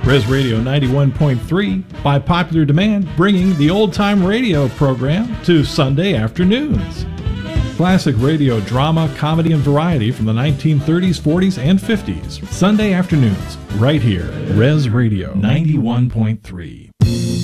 Res Radio 91.3, by popular demand, bringing the old-time radio program to Sunday afternoons. Classic radio drama, comedy, and variety from the 1930s, 40s, and 50s. Sunday afternoons, right here. Res Radio 91.3.